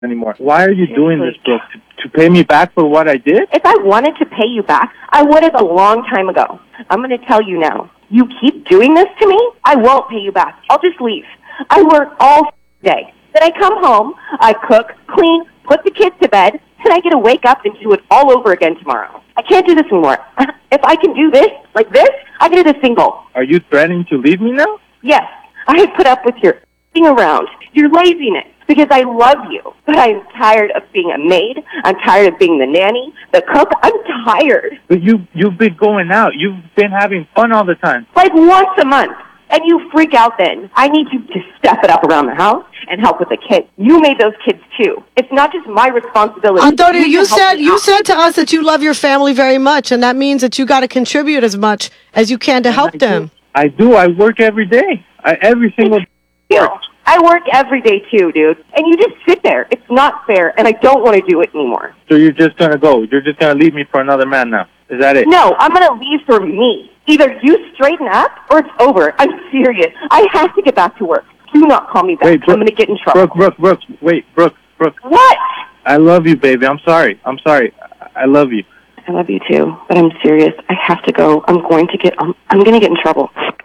anymore. Why are you doing this, Seriously. Brooke? To pay me back for what I did? If I wanted to pay you back, I would have a long time ago. I'm going to tell you now. You keep doing this to me, I won't pay you back. I'll just leave. I work all day. Then I come home, I cook, clean, put the kids to bed, and I get to wake up and do it all over again tomorrow. I can't do this anymore. If I can do this, like this, I can do this single. Are you threatening to leave me now? Yes, I have put up with your f***ing around, your laziness, because I love you. But I'm tired of being a maid. I'm tired of being the nanny, the cook. I'm tired. But you've been going out. You've been having fun all the time. Like once a month. And you freak out then. I need you to step it up around the house and help with the kids. You made those kids too. It's not just my responsibility. Antonio, you can help me said out. to us that you love your family very much, and that means that you got to contribute as much as you can to help them. I do. I work every day. Every single day. I work every day too, dude. And you just sit there. It's not fair, and I don't want to do it anymore. So you're just going to go. You're just going to leave me for another man now. Is that it? No, I'm going to leave for me. Either you straighten up or it's over. I'm serious. I have to get back to work. Do not call me back. Wait, Brooke, I'm going to get in trouble. Brooke. Wait, Brooke. What? I love you, baby. I'm sorry. I love you. I love you too, but I'm serious. I have to go. I'm going to get in trouble.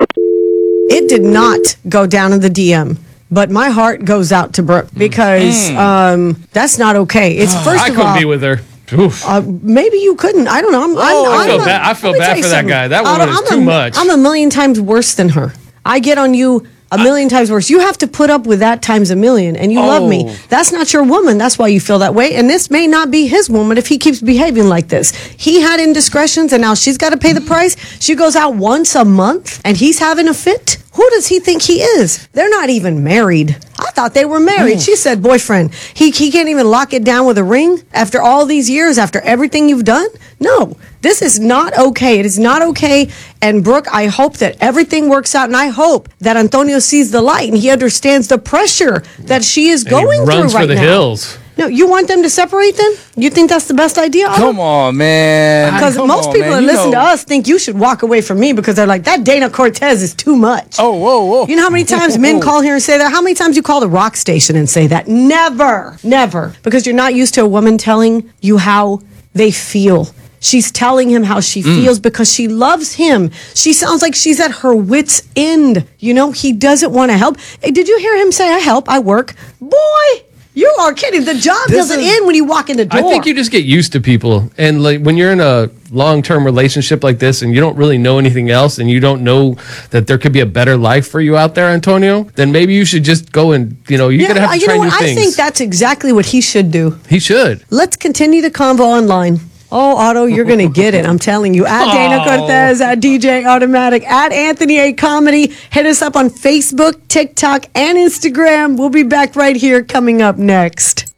It did not go down in the DM, but my heart goes out to Brooke because that's not okay. It's first I of couldn't all, be with her. Oof. maybe you couldn't. I don't know. I feel bad for that guy. That woman is too much. I'm a million times worse than her. I get on you a million times worse. You have to put up with that times a million, and you love me. That's not your woman. That's why you feel that way. And this may not be his woman if he keeps behaving like this. He had indiscretions, and now she's got to pay the price. She goes out once a month, and he's having a fit. Who does he think he is? They're not even married. I thought they were married. She said boyfriend. He can't even lock it down with a ring after all these years, after everything you've done? No, this is not okay. It is not okay. And Brooke, I hope that everything works out, and I hope that Antonio sees the light and he understands the pressure that she is going through right now. Runs for the hills. No, you want them to separate then? You think that's the best idea? Come on, man. Because most people that listen to us think you should walk away from me because they're like, that Dana Cortez is too much. Oh, whoa. You know how many times men call here and say that? How many times you call the rock station and say that? Never. Because you're not used to a woman telling you how they feel. She's telling him how she feels because she loves him. She sounds like she's at her wit's end. You know, he doesn't want to help. Hey, did you hear him say, I help, I work? Boy, you are kidding. The job doesn't end when you walk in the door. I think you just get used to people. And like when you're in a long-term relationship like this and you don't really know anything else and you don't know that there could be a better life for you out there, Antonio, then maybe you should just go and, you're going to have to try new things. I think that's exactly what he should do. He should. Let's continue the convo online. Oh, Otto, you're going to get it. I'm telling you. At Dana Cortez, at DJ Automatic, at Anthony A. Comedy. Hit us up on Facebook, TikTok, and Instagram. We'll be back right here coming up next.